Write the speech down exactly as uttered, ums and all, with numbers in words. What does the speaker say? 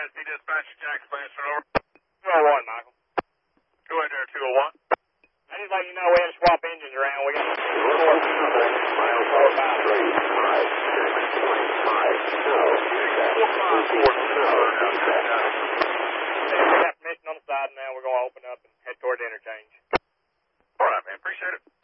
S D dispatch, Jackson Lansford, over. two oh one, Michael. Go ahead there, two oh one. I just let you know we had to swap engines around. We got Four, four, five, three, five, six, point five, no. Four, five, four, no. We got permission on the side now. We're going to open up and head toward the interchange. All right, man. Appreciate it.